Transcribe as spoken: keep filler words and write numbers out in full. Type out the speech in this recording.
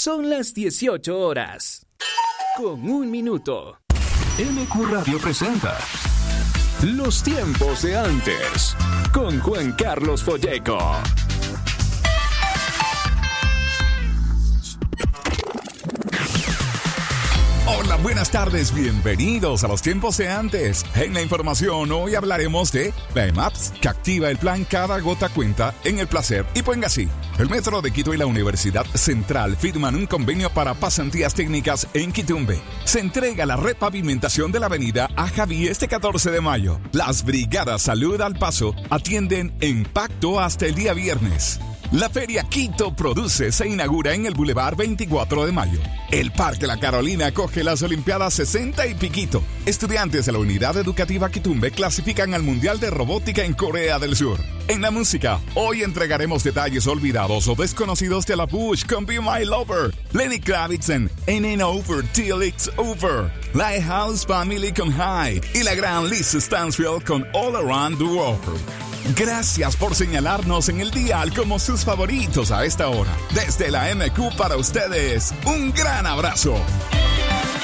Son las dieciocho horas. Con un minuto. M Q Radio presenta Los tiempos de antes, con Juan Carlos Folleco. Hola, buenas tardes, bienvenidos a los tiempos de antes. En la información hoy hablaremos de B M A P S, que activa el plan Cada Gota Cuenta en El Placer y Puengasí. El Metro de Quito y la Universidad Central firman un convenio para pasantías técnicas en Quitumbe. Se entrega la repavimentación de la avenida a Javí este catorce de mayo. Las brigadas Salud al Paso atienden en pacto hasta el día viernes. La Feria Quito Produce se inaugura en el Boulevard veinticuatro de mayo. El Parque La Carolina acoge las Olimpiadas sesenta y Piquito. Estudiantes de la Unidad Educativa Quitumbe clasifican al Mundial de Robótica en Corea del Sur. En la música, hoy entregaremos detalles olvidados o desconocidos de la Bush con Be My Lover, Lenny Kravitz en Ain't It Over Till It's Over, Lighthouse Family con High y la gran Liz Stansfield con All Around the World. Gracias por señalarnos en el dial como sus favoritos a esta hora. Desde la M Q para ustedes, un gran abrazo.